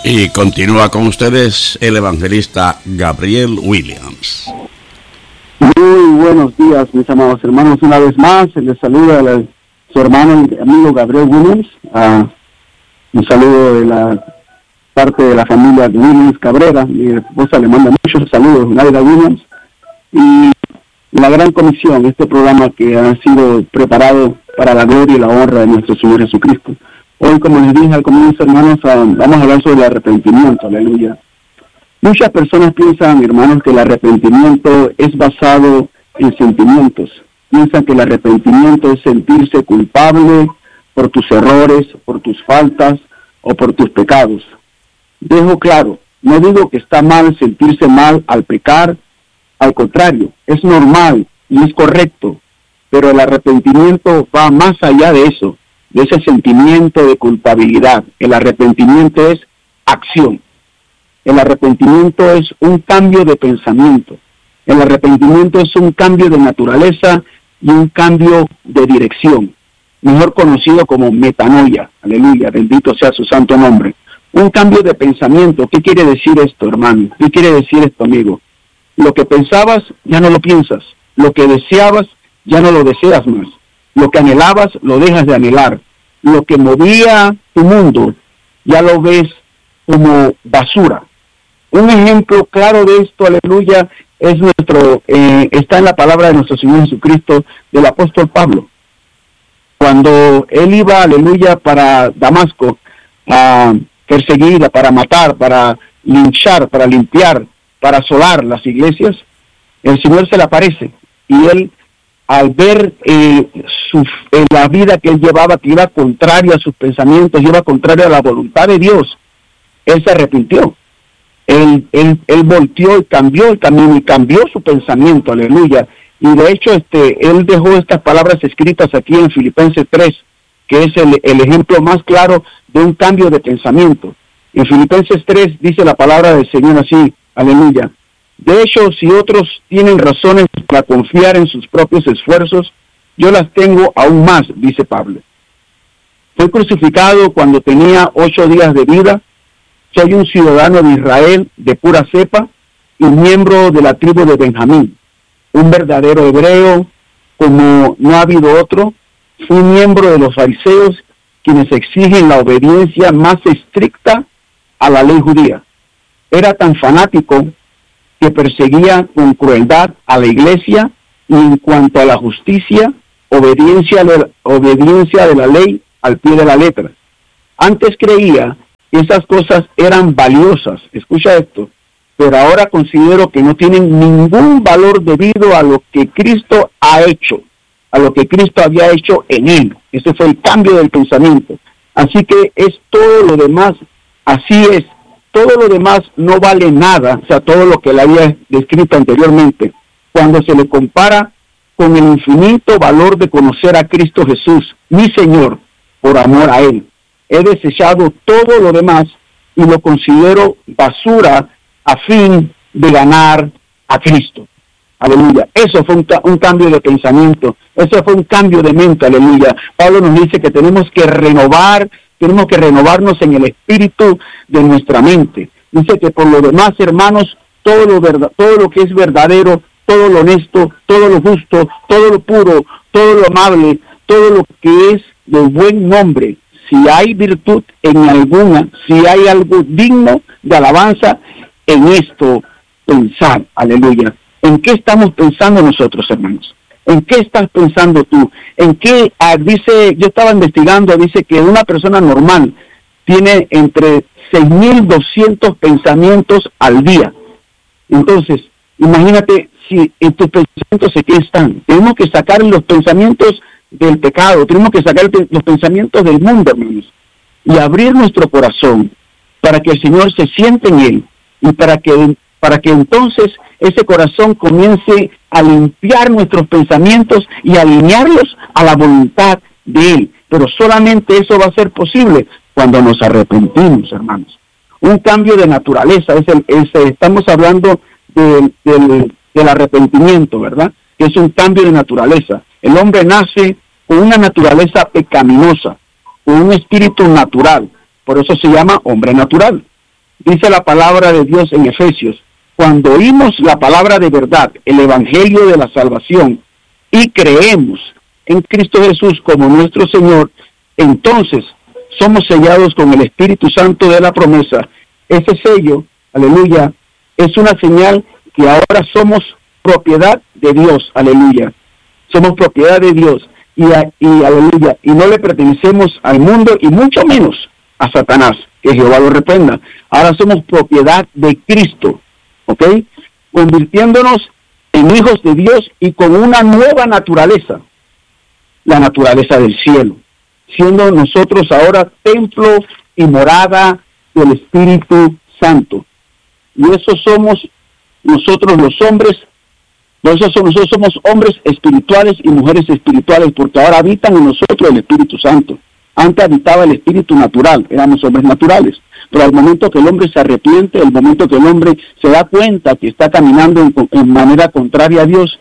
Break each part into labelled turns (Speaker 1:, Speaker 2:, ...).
Speaker 1: Y continúa con ustedes el evangelista Gabriel Williams.
Speaker 2: Muy buenos días, mis amados hermanos. Una vez más, les saluda a su hermano y amigo Gabriel Williams. Un saludo de la parte de la familia Williams Cabrera. Mi esposa le manda muchos saludos, Naida Williams. Y la gran comisión, este programa que ha sido preparado para la gloria y la honra de nuestro Señor Jesucristo. Hoy, como les dije al comienzo, hermanos, vamos a hablar sobre el arrepentimiento, aleluya. Muchas personas piensan, hermanos, que el arrepentimiento es basado en sentimientos. Piensan que el arrepentimiento es sentirse culpable por tus errores, por tus faltas o por tus pecados. Dejo claro, no digo que está mal sentirse mal al pecar, al contrario, es normal y es correcto, pero el arrepentimiento va más allá de eso, de ese sentimiento de culpabilidad. El arrepentimiento es acción. El arrepentimiento es un cambio de pensamiento. El arrepentimiento es un cambio de naturaleza y un cambio de dirección, mejor conocido como metanoia. Aleluya, bendito sea su santo nombre. Un cambio de pensamiento. ¿Qué quiere decir esto, hermano? ¿Qué quiere decir esto, amigo? Lo que pensabas, ya no lo piensas. Lo que deseabas, ya no lo deseas más. Lo que anhelabas, lo dejas de anhelar. Lo que movía tu mundo, ya lo ves como basura. Un ejemplo claro de esto, aleluya, es está en la palabra de nuestro Señor Jesucristo, del apóstol Pablo. Cuando él iba, aleluya, para Damasco, a perseguir, para matar, para linchar, para limpiar, para asolar las iglesias, el Señor se le aparece y él, al ver la vida que él llevaba, que iba contrario a sus pensamientos, iba contrario a la voluntad de Dios, él se arrepintió. Él volteó y cambió el camino y cambió su pensamiento, aleluya. Y de hecho, él dejó estas palabras escritas aquí en Filipenses 3, que es el ejemplo más claro de un cambio de pensamiento. En Filipenses 3 dice la palabra del Señor así, aleluya. De hecho, si otros tienen razones para confiar en sus propios esfuerzos, yo las tengo aún más, dice Pablo. Fui crucificado cuando tenía 8 días de vida. Soy un ciudadano de Israel de pura cepa y miembro de la tribu de Benjamín. Un verdadero hebreo, como no ha habido otro. Fui miembro de los fariseos, quienes exigen la obediencia más estricta a la ley judía. Era tan fanático que perseguía con crueldad a la iglesia, y en cuanto a la justicia, obediencia de la ley al pie de la letra. Antes creía que esas cosas eran valiosas, escucha esto, pero ahora considero que no tienen ningún valor debido a lo que Cristo ha hecho, a lo que Cristo había hecho en él. Ese fue el cambio del pensamiento. Así que es todo lo demás, así es. Todo lo demás no vale nada, o sea, todo lo que le había descrito anteriormente, cuando se le compara con el infinito valor de conocer a Cristo Jesús, mi Señor, por amor a Él. He desechado todo lo demás y lo considero basura a fin de ganar a Cristo. Aleluya. Eso fue un cambio de pensamiento, eso fue un cambio de mente, aleluya. Pablo nos dice que tenemos que renovarnos en el espíritu de nuestra mente. Dice que por lo demás, hermanos, todo lo que es verdadero, todo lo honesto, todo lo justo, todo lo puro, todo lo amable, todo lo que es de buen nombre, si hay virtud en alguna, si hay algo digno de alabanza, en esto pensar, aleluya. ¿En qué estamos pensando nosotros, hermanos? ¿En qué estás pensando tú? ¿En qué? Dice, yo estaba investigando, dice que una persona normal tiene entre 6.200 pensamientos al día. Entonces, imagínate si en tus pensamientos en qué están. Tenemos que sacar los pensamientos del pecado, tenemos que sacar los pensamientos del mundo, hermanos, y abrir nuestro corazón para que el Señor se siente en él y para que entonces ese corazón comience a limpiar nuestros pensamientos y alinearlos a la voluntad de Él. Pero solamente eso va a ser posible cuando nos arrepentimos, hermanos. Un cambio de naturaleza, estamos hablando del arrepentimiento, ¿verdad? Que es un cambio de naturaleza. El hombre nace con una naturaleza pecaminosa, con un espíritu natural. Por eso se llama hombre natural. Dice la palabra de Dios en Efesios: cuando oímos la palabra de verdad, el evangelio de la salvación, y creemos en Cristo Jesús como nuestro Señor, entonces somos sellados con el Espíritu Santo de la promesa. Ese sello, aleluya, es una señal que ahora somos propiedad de Dios, aleluya. Somos propiedad de Dios y aleluya, y no le pertenecemos al mundo y mucho menos a Satanás, que Jehová lo reprenda. Ahora somos propiedad de Cristo, ¿ok? Convirtiéndonos en hijos de Dios y con una nueva naturaleza, la naturaleza del cielo, siendo nosotros ahora templo y morada del Espíritu Santo. Y eso somos nosotros los hombres. Nosotros somos hombres espirituales y mujeres espirituales, porque ahora habitan en nosotros el Espíritu Santo. Antes habitaba el espíritu natural, éramos hombres naturales, pero al momento que el hombre se arrepiente, el momento que el hombre se da cuenta que está caminando en manera contraria a Dios,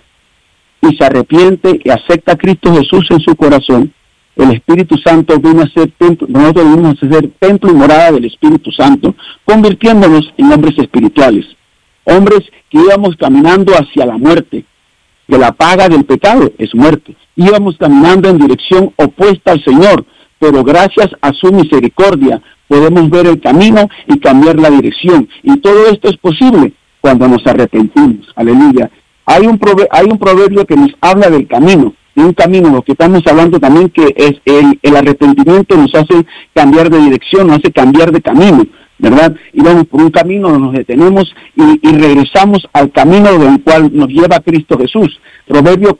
Speaker 2: y se arrepiente y acepta a Cristo Jesús en su corazón, el Espíritu Santo viene a ser templo, nosotros venimos a ser templo y morada del Espíritu Santo, convirtiéndonos en hombres espirituales, hombres que íbamos caminando hacia la muerte, que la paga del pecado es muerte. Íbamos caminando en dirección opuesta al Señor, pero gracias a su misericordia podemos ver el camino y cambiar la dirección. Y todo esto es posible cuando nos arrepentimos. Aleluya. Hay un proverbio que nos habla del camino, de un camino, lo que estamos hablando también, que es el arrepentimiento nos hace cambiar de dirección, nos hace cambiar de camino, ¿verdad? Y vamos por un camino, nos detenemos y regresamos al camino del cual nos lleva Cristo Jesús. Proverbio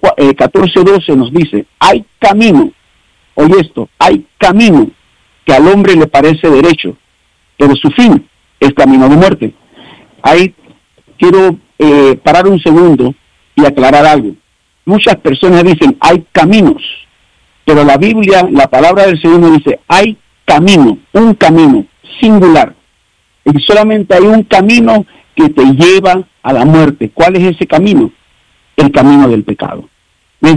Speaker 2: 14:12 nos dice: hay camino, oye esto, hay camino que al hombre le parece derecho, pero su fin es camino de muerte. Ahí quiero parar un segundo y aclarar algo. Muchas personas dicen hay caminos, pero la Biblia, la palabra del Señor nos dice hay camino, un camino singular. Y solamente hay un camino que te lleva a la muerte. ¿Cuál es ese camino? El camino del pecado. ¿Ves?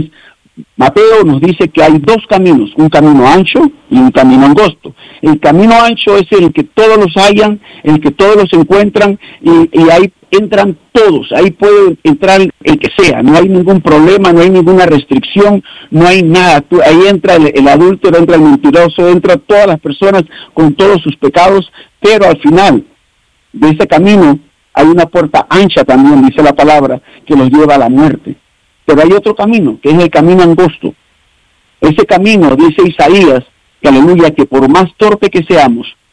Speaker 2: Mateo nos dice que hay dos caminos, un camino ancho y un camino angosto. El camino ancho es el que todos los hallan, el que todos los encuentran, y ahí entran todos, ahí puede entrar el que sea, no hay ningún problema, no hay ninguna restricción, no hay nada. Ahí entra el adúltero, entra el mentiroso, entra todas las personas con todos sus pecados, pero al final de ese camino hay una puerta ancha también, dice la palabra, que los lleva a la muerte. Pero hay otro camino, que es el camino angosto. Ese camino, dice Isaías, que aleluya, que por más torpe que seamos,